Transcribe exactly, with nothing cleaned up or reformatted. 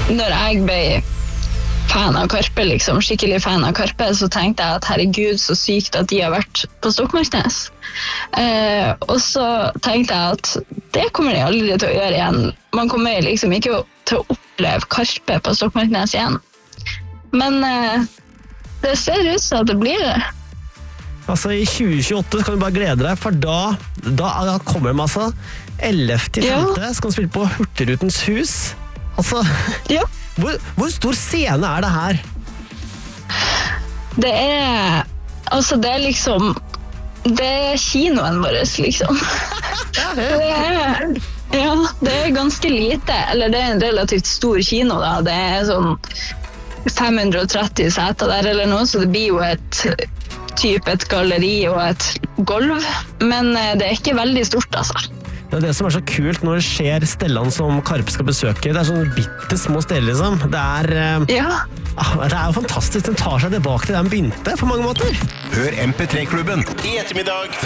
når jeg ble fan av Karpe, liksom, skikkelig fan av Karpe, så tenkte jeg at herregud, så sykt at de har vært på Stokmarknes. Eh, og så tenkte jeg at det kommer de aldri til å gjøre igjen. Man kommer liksom ikke til å oppleve Karpe på Stokmarknes igjen. Men eh, det ser ut som at det blir det. Altså i tjue tjueåtte skal du bare glede deg, for da, da kommer de altså ellevte femte Ja. Skal de spille på Hurtigrutens hus. Altså, ja. hvor, hvor stor scene er det her? Det er, altså det er liksom, det er kinoen vår, liksom. det er, ja, det er ganske lite, eller det er en relativt stor kino da, det er sånn fem hundre og tretti seter der eller noe, så det blir jo et typ et galleri og et golv, men det er ikke veldig stort, altså. Det er det som er så kult når det skjer stellene som Karpe skal besøke. Det er sånne bitte små steder, liksom. Det er, ja. det er jo fantastisk. Den tar seg tilbake til der den begynte, på mange måter. Hør M P tre-klubben i ettermiddag fra